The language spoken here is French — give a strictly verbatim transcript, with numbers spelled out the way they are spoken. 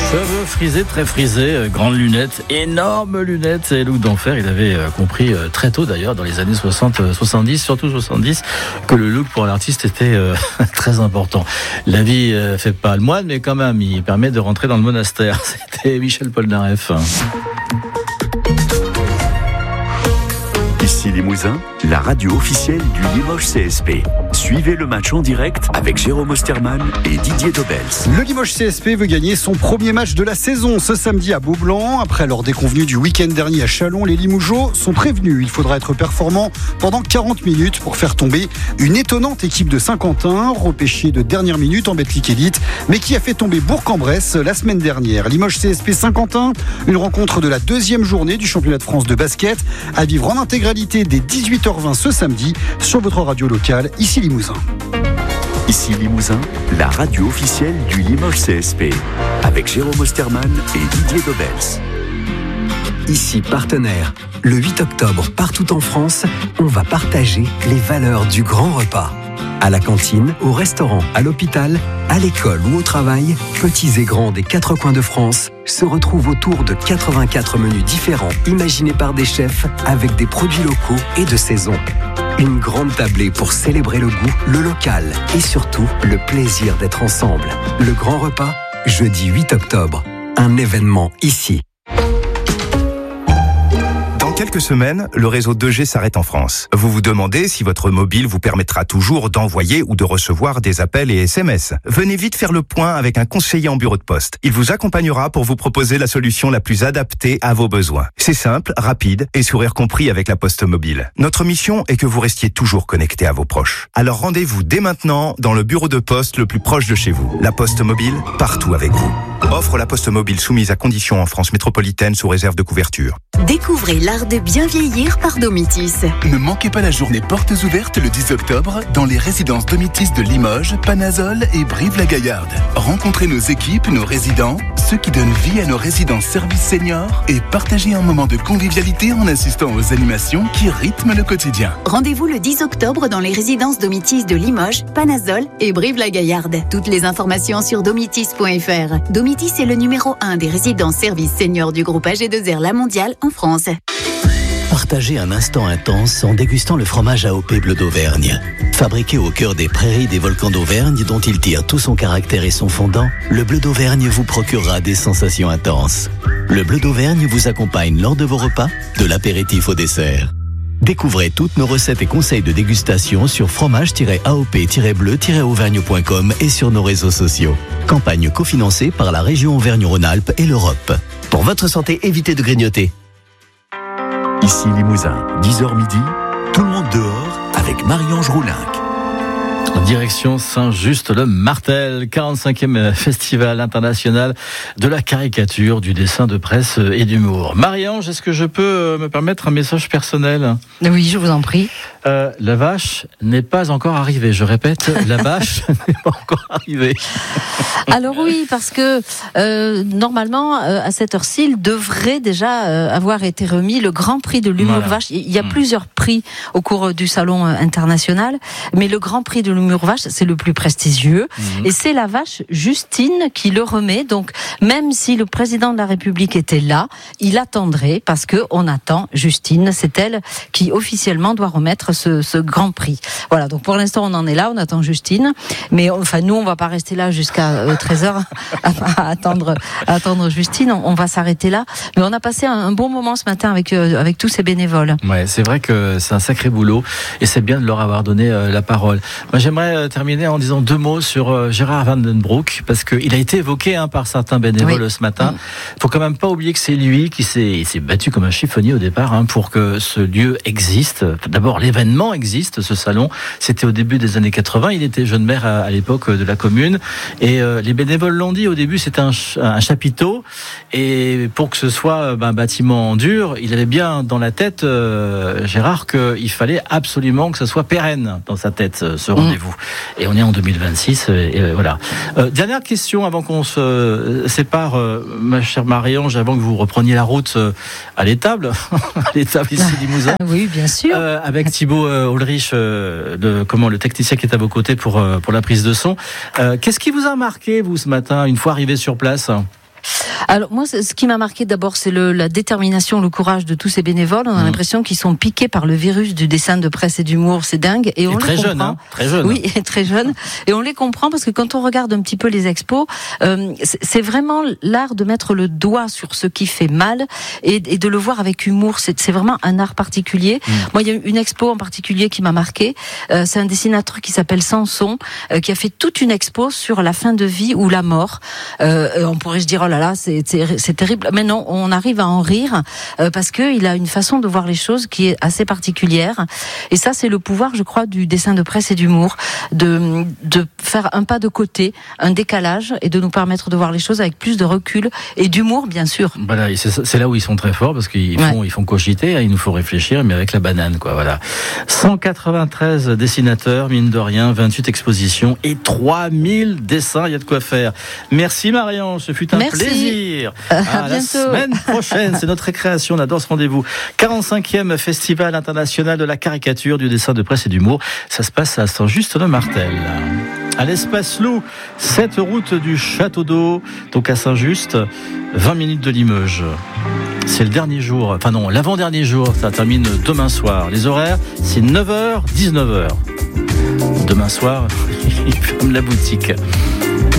Cheveux frisés, très frisés, euh, grandes lunettes, énormes lunettes et look d'enfer. Il avait euh, compris euh, très tôt d'ailleurs, dans les années soixante, soixante-dix, surtout soixante-dix, que le look pour l'artiste était euh, très important. La vie euh, fait pas le moine, mais quand même, il permet de rentrer dans le monastère. C'était Michel Polnareff. Ici Limousin, la radio officielle du Limoges C S P. Suivez le match en direct avec Jérôme Osterman et Didier Dobels. Le Limoges C S P veut gagner son premier match de la saison ce samedi à Beaublanc. Après leur déconvenue du week-end dernier à Châlons, les Limougeaux sont prévenus. Il faudra être performant pendant quarante minutes pour faire tomber une étonnante équipe de Saint-Quentin, repêchée de dernière minute en Betclic Elite, mais qui a fait tomber Bourg-en-Bresse la semaine dernière. Limoges C S P Saint-Quentin, une rencontre de la deuxième journée du championnat de France de basket, à vivre en intégralité dès dix-huit heures vingt ce samedi sur votre radio locale, ici Limousin. Ici Limousin, la radio officielle du Limoges C S P, avec Jérôme Osterman et Didier Dobels. Ici partenaire. Le huit octobre, partout en France, on va partager les valeurs du grand repas. À la cantine, au restaurant, à l'hôpital, à l'école ou au travail, petits et grands des quatre coins de France se retrouvent autour de quatre-vingt-quatre menus différents imaginés par des chefs avec des produits locaux et de saison. Une grande tablée pour célébrer le goût, le local et surtout le plaisir d'être ensemble. Le grand repas, jeudi huit octobre. Un événement ici. Dans quelques semaines, le réseau deux G s'arrête en France. Vous vous demandez si votre mobile vous permettra toujours d'envoyer ou de recevoir des appels et S M S. Venez vite faire le point avec un conseiller en bureau de poste. Il vous accompagnera pour vous proposer la solution la plus adaptée à vos besoins. C'est simple, rapide et sourire compris avec la Poste Mobile. Notre mission est que vous restiez toujours connecté à vos proches. Alors rendez-vous dès maintenant dans le bureau de poste le plus proche de chez vous. La Poste Mobile, partout avec vous. Offre la Poste Mobile soumise à conditions en France métropolitaine sous réserve de couverture. Découvrez l'art de bien vieillir par Domitis. Ne manquez pas la journée portes ouvertes le dix octobre dans les résidences Domitis de Limoges, Panazol et Brive-la-Gaillarde. Rencontrez nos équipes, nos résidents, ceux qui donnent vie à nos résidences services seniors et partagez un moment de convivialité en assistant aux animations qui rythment le quotidien. Rendez-vous le dix octobre dans les résidences Domitis de Limoges, Panazol et Brive-la-Gaillarde. Toutes les informations sur domitis point f r. Domitis est le numéro un des résidences services seniors du groupe A G deux R La Mondiale en France. Partagez un instant intense en dégustant le fromage A O P Bleu d'Auvergne. Fabriqué au cœur des prairies des volcans d'Auvergne dont il tire tout son caractère et son fondant, le Bleu d'Auvergne vous procurera des sensations intenses. Le Bleu d'Auvergne vous accompagne lors de vos repas, de l'apéritif au dessert. Découvrez toutes nos recettes et conseils de dégustation sur fromage tiret A O P tiret bleu tiret auvergne point com et sur nos réseaux sociaux. Campagne cofinancée par la région Auvergne-Rhône-Alpes et l'Europe. Pour votre santé, évitez de grignoter. Ici Limousin, dix heures midi, tout le monde dehors avec Marie-Ange Roulinck. Direction Saint-Just-le-Martel, quarante-cinquième festival international de la caricature, du dessin de presse et d'humour. Marie-Ange, est-ce que je peux me permettre un message personnel ? Oui, je vous en prie. Euh, la vache n'est pas encore arrivée. Je répète, la vache n'est pas encore arrivée. Alors oui, parce que euh, normalement, euh, à cette heure-ci, il devrait déjà euh, avoir été remis le Grand Prix de l'humour voilà. vache. Il y a mmh. plusieurs prix au cours du salon international, mais le Grand Prix de l'humour vache, c'est le plus prestigieux. Mmh. Et c'est la vache Justine qui le remet. Donc, même si le président de la République était là, il attendrait, parce qu'on attend Justine. C'est elle qui officiellement doit remettre ce, ce Grand Prix. Voilà, donc pour l'instant, on en est là, on attend Justine. Mais enfin, nous, on va pas rester là jusqu'à euh, treize heures à, à, attendre, à attendre Justine. On, on va s'arrêter là. Mais on a passé un, un bon moment ce matin avec, euh, avec tous ces bénévoles. Ouais, c'est vrai que c'est un sacré boulot et c'est bien de leur avoir donné euh, la parole. Moi, j'aimerais euh, terminer en disant deux mots sur euh, Gérard Van Den Broek, parce qu'il a été évoqué hein, par certains bénévoles oui. ce matin. Il faut quand même pas oublier que c'est lui qui s'est, il s'est battu comme un chiffonnier au départ hein, pour que ce lieu existe. D'abord, l'événement existe, ce salon. C'était au début des années quatre-vingts. Il était jeune maire à, à l'époque de la commune. Et euh, les bénévoles l'ont dit, au début, c'était un, ch- un chapiteau. Et pour que ce soit ben, un bâtiment en dur, il avait bien dans la tête, euh, Gérard, qu'il fallait absolument que ça soit pérenne dans sa tête, ce rendez-vous. Mmh. Et on est en deux mille vingt-six. Et, et voilà. Euh, dernière question avant qu'on se sépare, euh, ma chère Marie-Ange, avant que vous repreniez la route euh, à l'étable, à l'étable ici Limousin. Oui, bien sûr. Euh, avec Thibaut euh, Ulrich, euh, de, comment, le technicien qui est à vos côtés pour, euh, pour la prise de son. Euh, qu'est-ce qui vous a marqué, vous, ce matin, une fois arrivé sur place ? Alors moi, ce qui m'a marqué d'abord, c'est le, la détermination, le courage de tous ces bénévoles. On a mmh. l'impression qu'ils sont piqués par le virus du dessin de presse et d'humour. C'est dingue. Et, et on très les jeune, hein, très jeune. Oui, et très jeune. Et on les comprend parce que quand on regarde un petit peu les expos, euh, c'est vraiment l'art de mettre le doigt sur ce qui fait mal et, et de le voir avec humour. C'est, c'est vraiment un art particulier. Mmh. Moi, il y a une expo en particulier qui m'a marqué. Euh, c'est un dessinateur qui s'appelle Samson, euh, qui a fait toute une expo sur la fin de vie ou la mort. Euh, on pourrait se dire oh là là, c'est, c'est, c'est terrible. Mais non, on arrive à en rire euh, parce que il a une façon de voir les choses qui est assez particulière. Et ça, c'est le pouvoir, je crois, du dessin de presse et d'humour, de de faire un pas de côté, un décalage, et de nous permettre de voir les choses avec plus de recul et d'humour, bien sûr. Voilà, et c'est, c'est là où ils sont très forts parce qu'ils font, ouais. ils font cogiter, il nous faut réfléchir, mais avec la banane, quoi. Voilà. cent quatre-vingt-treize dessinateurs, mine de rien, vingt-huit expositions et trois mille dessins. Il y a de quoi faire. Merci Marion, ce fut un Merci. plaisir. Euh, à, à la semaine prochaine, c'est notre récréation. On adore ce rendez-vous. quarante-cinquième Festival international de la caricature, du dessin de presse et d'humour. Ça se passe à Saint-Just-le-Martel. À l'Espace Loup, cette route du Château d'Eau, donc à Saint-Just, vingt minutes de Limoges. C'est le dernier jour, enfin non, l'avant-dernier jour, ça termine demain soir. Les horaires, c'est neuf heures, dix-neuf heures. Demain soir, ils ferment la boutique.